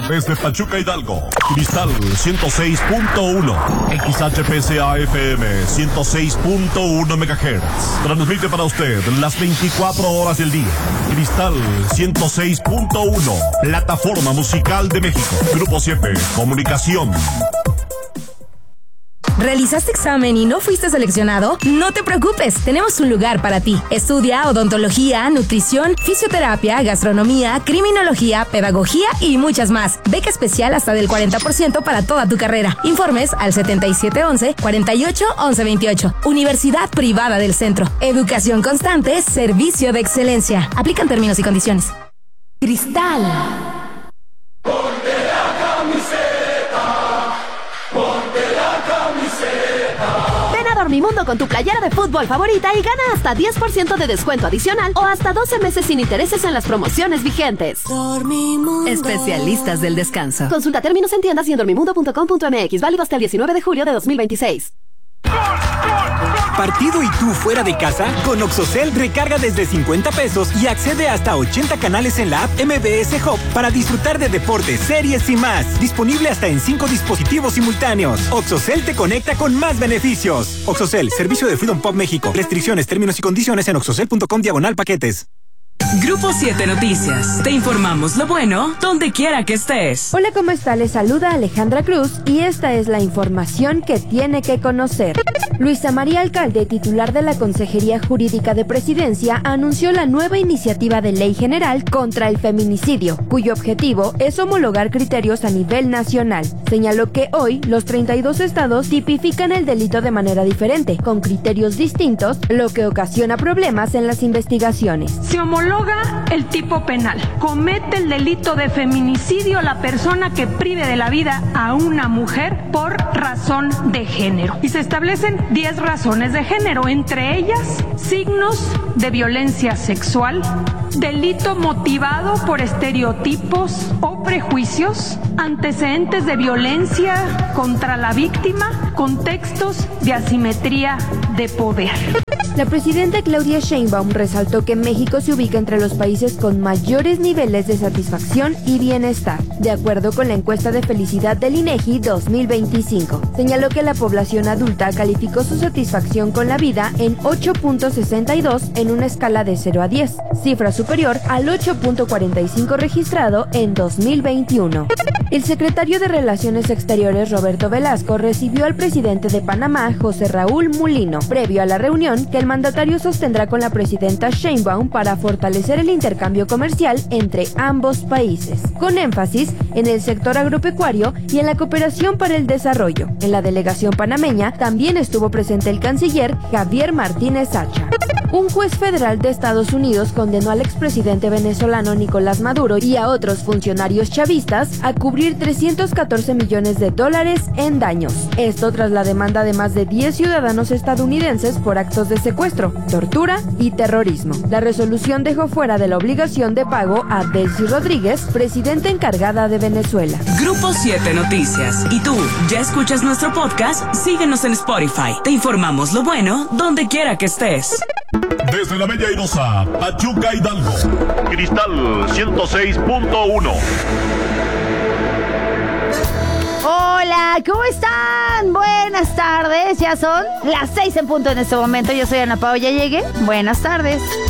desde Pachuca, Hidalgo. Cristal 106.1. XHPSA FM 106.1 MHz. Transmite para usted las 24 horas del día. Cristal 106.1. Plataforma musical de México. Grupo 7. Comunicación. ¿Realizaste examen y no fuiste seleccionado? No te preocupes, tenemos un lugar para ti. Estudia odontología, nutrición, fisioterapia, gastronomía, criminología, pedagogía y muchas más. Beca especial hasta del 40% para toda tu carrera. Informes al 7711-481128. Universidad Privada del Centro. Educación constante, servicio de excelencia. Aplican términos y condiciones. Cristal. Dormimundo con tu playera de fútbol favorita y gana hasta 10% de descuento adicional o hasta 12 meses sin intereses en las promociones vigentes. Dormimundo. Especialistas del descanso. Consulta términos en tiendas y en dormimundo.com.mx. Válido hasta el 19 de julio de 2026. ¿Partido y tú fuera de casa? Con OXXOCEL recarga desde 50 pesos y accede hasta 80 canales en la app MBS Hub para disfrutar de deportes, series y más. Disponible hasta en 5 dispositivos simultáneos. OXXOCEL te conecta con más beneficios. OXXOCEL, servicio de Freedom Pop México. Restricciones, términos y condiciones en oxxocel.com/paquetes. Grupo 7 Noticias. Te informamos lo bueno donde quiera que estés. Hola, ¿cómo está? Les saluda Alejandra Cruz y esta es la información que tiene que conocer. Luisa María Alcalde, titular de la Consejería Jurídica de Presidencia, anunció la nueva iniciativa de ley general contra el feminicidio, cuyo objetivo es homologar criterios a nivel nacional. Señaló que hoy los 32 estados tipifican el delito de manera diferente, con criterios distintos, lo que ocasiona problemas en las investigaciones. Se homologa el tipo penal. Comete el delito de feminicidio la persona que prive de la vida a una mujer por razón de género. Y se establecen 10 razones de género, entre ellas signos de violencia sexual, delito motivado por estereotipos o prejuicios, antecedentes de violencia contra la víctima, contextos de asimetría de poder. La presidenta Claudia Sheinbaum resaltó que México se ubica entre los países con mayores niveles de satisfacción y bienestar, de acuerdo con la encuesta de felicidad del INEGI 2025. Señaló que la población adulta calificó su satisfacción con la vida en 8.62 en una escala de 0 a 10, cifra superior al 8.45 registrado en 2021. El secretario de Relaciones Exteriores, Roberto Velasco, recibió al presidente de Panamá, José Raúl Mulino, previo a la reunión que el mandatario sostendrá con la presidenta Sheinbaum para fortalecer el intercambio comercial entre ambos países, con énfasis en el sector agropecuario y en la cooperación para el desarrollo. En la delegación panameña también estuvo presente el canciller Javier Martínez Hacha. Un juez federal de Estados Unidos condenó al expresidente venezolano Nicolás Maduro y a otros funcionarios chavistas a cubrir $314 millones en daños. Esto tras la demanda de más de 10 ciudadanos estadounidenses por actos de secuestro, tortura y terrorismo. La resolución dejó fuera de la obligación de pago a Delcy Rodríguez, presidenta encargada de Venezuela. Grupo 7 Noticias. ¿Y tú, ya escuchas nuestro podcast? Síguenos en Spotify. Te informamos lo bueno donde quiera que estés. Desde la Bella Airosa, Pachuca, Hidalgo. Cristal 106.1. Hola, ¿cómo están? Buenas tardes, ya son las 6 en punto en este momento. Yo soy Ana Pao, ya llegué. Buenas tardes.